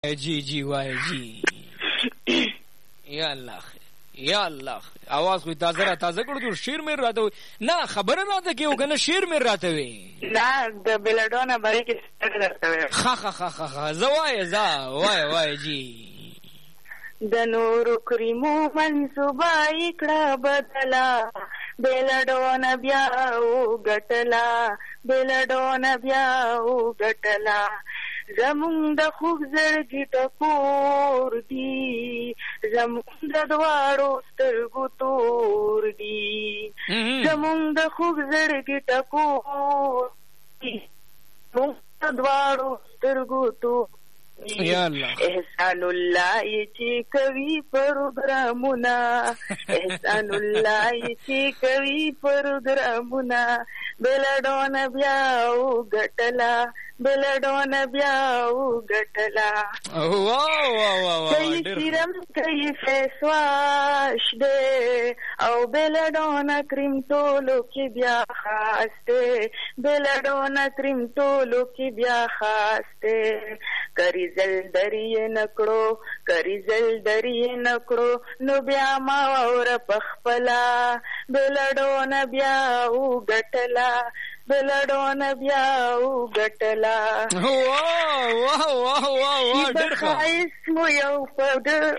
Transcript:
جی وای جی یا الله یا الله आवाज خو تازه کړو شیر مې راته نه خبره راته کیو کنه شیر مې راته وي نه د بلډونه باندې کې درته خا وای جی د نور کریمو منصوبای کړه بدلا بلډونه بیا او ګټلا زمون د خوب زړګي ټکور دی زمون د دواړو سترګو تور دی زمون د خوب زړګي ټکور دی زمون د دواړو سترګو تور یا الله احسان الله چې کوي پروګرامونه احسان الله چې کوي پروګرامونه بلډونه بیا او ګټلا کوي سیرم کوي فیسواش دے او بلډونه کریم ټولو کې بیا خاص دے بلډونه کریم ټولو کې بیا خاص دے کری زل دری نکړو نو بیا ما اور پخپلا بلډونه بیا او ګټلا واه ډېر ښه اسمو یو پډ